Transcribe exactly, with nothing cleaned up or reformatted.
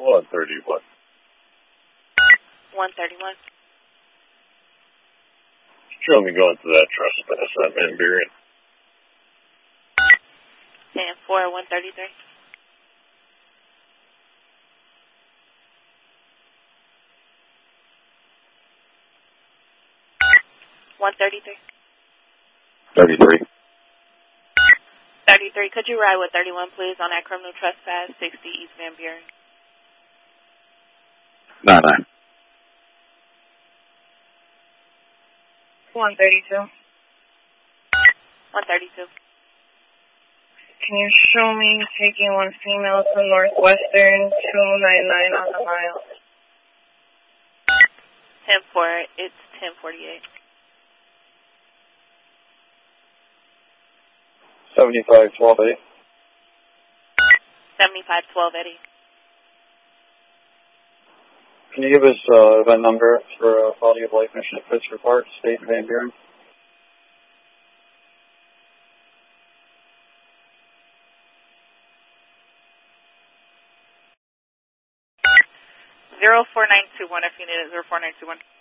one thirty-one. one thirty-one. Show me going to that trespass on Van Buren. ten four, one thirty-three. one thirty-three. thirty-three. thirty-three. Could you ride with thirty-one, please, on that criminal trespass, sixty East Van Buren? nine nine. one thirty-two. one thirty-two. Can you show me taking one female to Northwestern two ninety-nine on the mile? ten four, it's ten forty-eight. seventy-five twelve Eddie. seventy-five twelve, Eddie. Can you give us uh, event number for uh, quality of life mission at Pittsburgh Park, State of Van Buren? zero four nine two one if you need it, zero four nine two one.